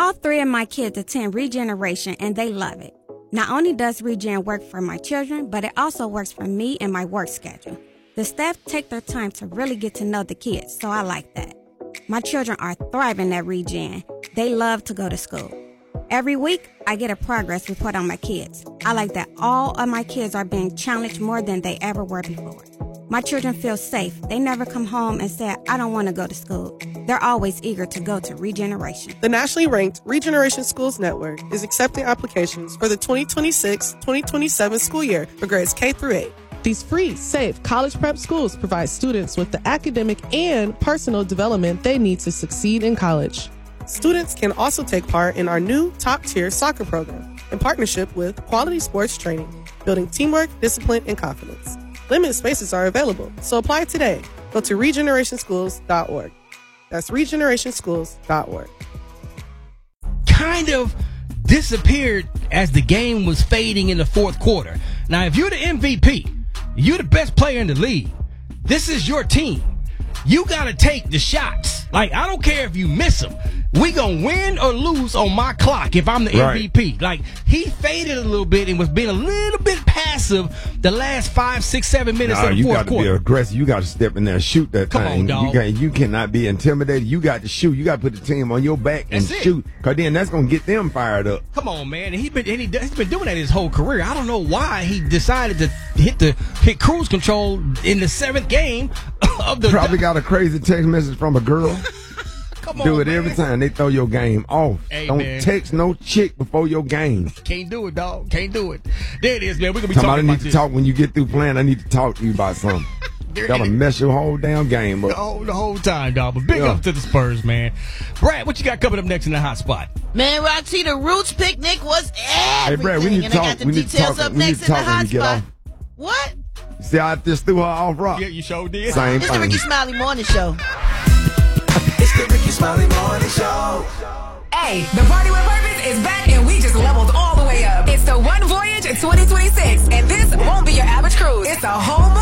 All 3 of my kids attend Regeneration, and they love it. Not only does Regen work for my children, but it also works for me and my work schedule. The staff take their time to really get to know the kids, so I like that. My children are thriving at Regen. They love to go to school. Every week, I get a progress report on my kids. I like that all of my kids are being challenged more than they ever were before. My children feel safe. They never come home and say, I don't want to go to school. They're always eager to go to Regeneration. The nationally ranked Regeneration Schools Network is accepting applications for the 2026-2027 school year for grades K through 8. These free, safe college prep schools provide students with the academic and personal development they need to succeed in college. Students can also take part in our new top-tier soccer program in partnership with Quality Sports Training, building teamwork, discipline, and confidence. Limited spaces are available, so apply today. Go to regenerationschools.org. That's regenerationschools.org. Kind of disappeared as the game was fading in the fourth quarter. Now, if you're the MVP, you're the best player in the league, this is your team. You got to take the shots. Like, I don't care if you miss them. We gonna win or lose on my clock if I'm the MVP. Like, he faded a little bit and was being a little bit passive the last 5, 6, 7 minutes of the fourth quarter. You got to be aggressive. You got to step in there and shoot that Come thing. on, dog. You cannot be intimidated. You got to shoot. You got to put the team on your back and shoot, because then that's going to get them fired up. Come on, man. He's been doing that his whole career. I don't know why he decided to hit cruise control in the 7th game of the. Probably got a crazy text message from a girl. Do it every time they throw your game off. Hey, don't man. text no chick before your game. Can't do it, dog. Can't do it. There it is, man. We're going to be talking I about need to talk when you get through playing. I need to talk to you about something. Gotta mess your whole damn game up. The whole time, dog. But big up to the Spurs, man. Brad, what you got coming up next in the hot spot? Man, Roxy, the Roots picnic was everything. Hey, Brad, we need to talk. I got the details up next in the hot spot. What? See, I just threw her off rock. Yeah, you sure did. Same It's the Ricky Smiley Morning Show. It's the Ricky Smiley Morning Show. Hey, the Party with Purpose is back and we just leveled all the way up. It's the One Voyage 2026, and this won't be your average cruise. It's a whole